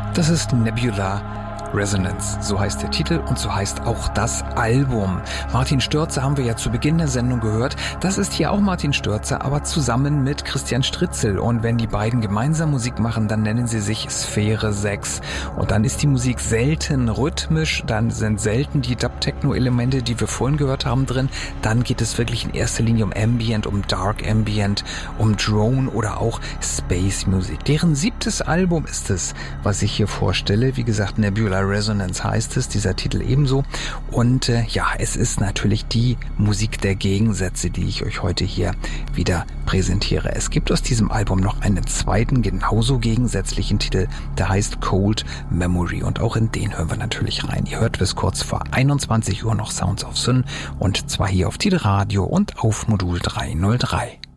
Das ist Nebula Resonance, so heißt der Titel und so heißt auch das Album. Martin Stürzer haben wir ja zu Beginn der Sendung gehört. Das ist hier auch Martin Stürzer, aber zusammen mit Christian Stritzel. Und wenn die beiden gemeinsam Musik machen, dann nennen sie sich Sphäre 6. Und dann ist die Musik selten rhythmisch, dann sind selten die Dub-Techno-Elemente, die wir vorhin gehört haben, drin. Dann geht es wirklich in erster Linie um Ambient, um Dark Ambient, um Drone oder auch Space Music. Deren 7. Album ist es, was ich hier vorstelle. Wie gesagt, Nebula Resonance heißt es, dieser Titel ebenso. Und es ist natürlich die Musik der Gegensätze, die ich euch heute hier wieder präsentiere. Es gibt aus diesem Album noch einen zweiten, genauso gegensätzlichen Titel, der heißt Cold Memory. Und auch in den hören wir natürlich rein. Ihr hört bis kurz vor 21 Uhr noch Sounds of Sin und zwar hier auf Tide Radio und auf Modul 303.